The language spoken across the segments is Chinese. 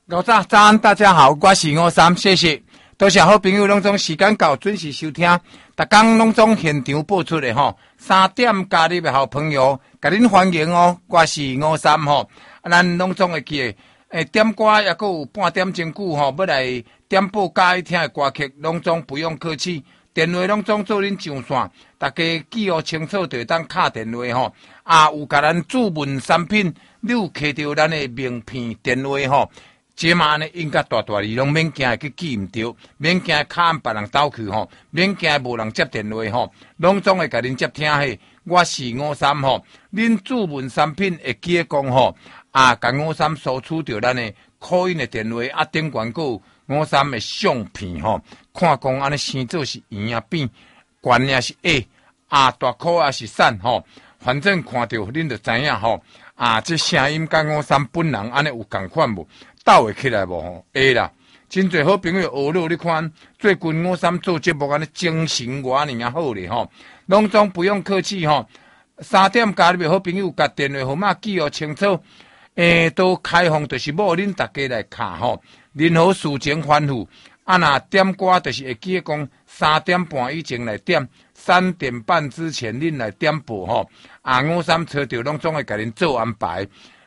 早安，大家好，我是53，谢谢。多谢好朋友拢总时间到，准时收听。逐工拢总现场播出的吼，3点加入的好朋友，甲恁欢迎哦。我是53吼，咱拢总会记的。点歌也够有半点钟久吼，要来点播介爱听的歌曲，拢总不用客气。电话拢总做恁上线，大家记号清楚就当敲电话吼。有甲咱主文产品，你有摕到咱的名片电话吼。这嘛呢，应该大字拢免惊去记唔着，免惊卡按别人斗去吼，免惊无人接电话吼，拢总会甲恁接听嘿。我是53吼，恁主文产品会记得讲吼，甲53收取着咱的call in的电话，顶悬个53的相片吼，看讲安尼生做是圆啊扁，悬也是 A， 大颗也是散吼，反正看着恁就知影吼，这声音甲53本人安尼有共款无？斗会起来无吼？会啦，真侪好朋友学了，你看最近53做节目安尼精神偌尔啊好咧吼，拢总不用客气吼。3点加入的好朋友，甲电话号码记号清楚，都开放，就是要恁大家来卡吼。任何事情吩咐，若点歌就是会记得讲3点半以前来点，3点半之前恁来点播吼。53找着拢总会甲恁做安排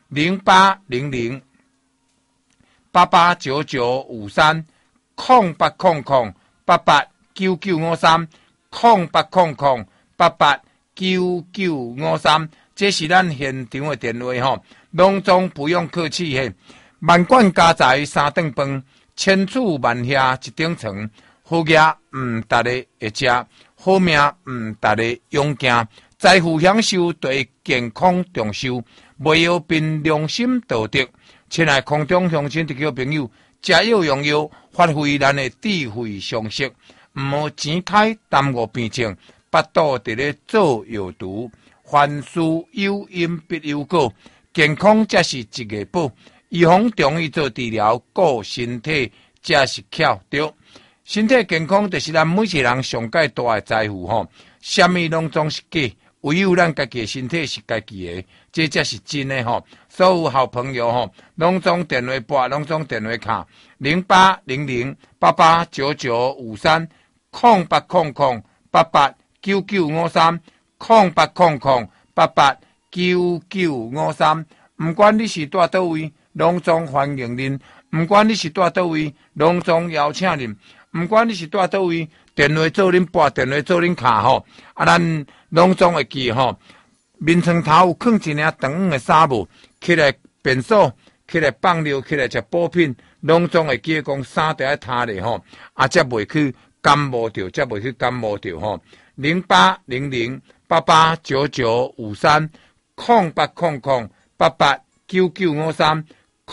，0800。889953 0800889953 0800889953，这是咱现场的电话吼，拢总不用客气嘿。万贯家财三顿饭，千处万厦一顶床，好业逐个会食，好命逐个永行，财富享受对健康重视，袂有凭良心道德。亲爱空中乡亲的朋友，食药用药，发挥咱的智慧常识，唔好钱开耽误病情，巴肚伫咧做药毒，凡事有因必有果，健康才是一个宝，预防中医做治疗，顾身体才是巧对。身体健康就是咱每一个人上界大的财富吼，什么拢总是假。唯有咱家己的身体是家己的，这才是真的吼。所有好朋友吼，拢总电话拨，拢总电话卡0800889953 0800889953 0800889953。唔管你是住倒位，拢总欢迎恁；唔管你是住倒位，拢总邀请恁；唔管你是住倒位，电话做恁拨，电话做恁卡吼。咱拢总会记吼，面床头有放一领长的纱布，起来便所，起来放尿，起来食补品，拢总会记讲衫在爱塌咧吼，才袂去感冒着，才袂去感冒着吼。0800889953 0800889953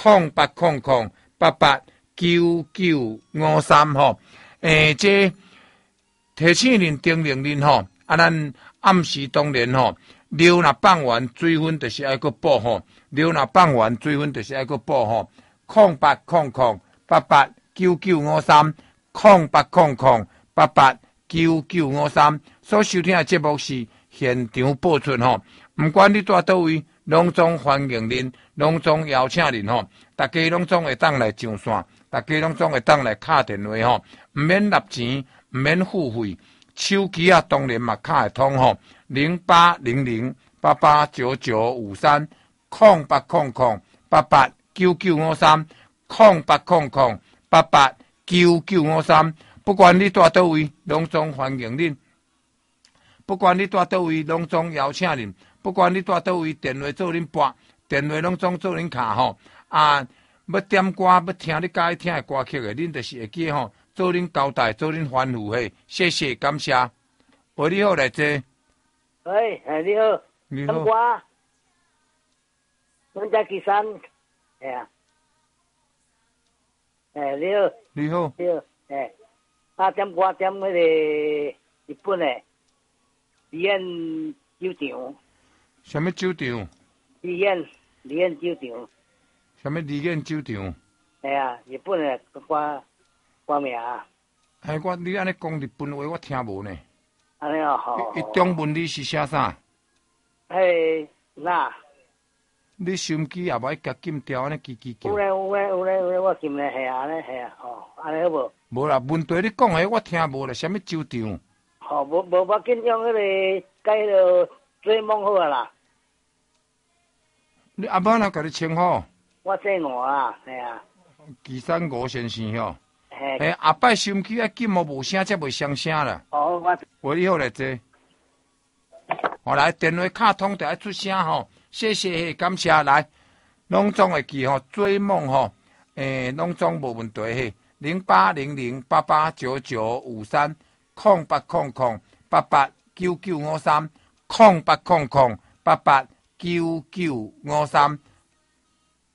0800889953吼。这提醒恁叮咛恁吼。咱暗时当然吼，尿若放完，水分就是爱个补吼。尿若放完，水分就是爱个补吼。0800889953 0800889953。所收听的节目是现场播出吼，唔管你住倒位，拢总欢迎恁，拢总邀请恁吼。大家拢总会当来上线，大家拢总会当来敲电话吼，唔免纳钱，唔免付费。手机当然嘛卡会通吼，0800889953 0800889953 0800889953。不管你住倒位，拢总欢迎恁；不管你住倒位，拢总邀请恁；不管你住倒位，电话做恁拨，电话拢总做恁卡吼。要点歌，要听你喜欢听的歌曲的，恁就是会记吼。做恁交代，做恁吩咐嘿，谢谢感谢。喂，你好，来坐。 喂，你好。 你好。 点歌，阮家岐山，你好。 你好。 你好，点歌点迄个日本的李燕酒场。 什么酒场？ 李燕酒场。 什么李燕酒场？ 日本的歌名。 你安尼讲日本话，我听无呢。 安尼哦，好。 伊中文你是写啥？ 那你收音机也无甲禁掉，安尼叽叽叫。 有咧，我禁咧，系啊，系啊，安尼好无？ 无啦，问题你讲诶，我听无啦，啥物酒场？ 无要紧，用迄个改迄个做梦好啊啦。 你阿妈哪甲你称呼？ 我姓吴啊，系啊。 岐山吴先生吼。 嘿。 后摆收音机爱禁哦，无声才袂伤声啦。我以后来坐。我来电话卡通就爱出声吼，谢谢，感谢来，拢总会记吼，追梦吼，拢总无问题嘿，0800889953，0800889953，0800889953。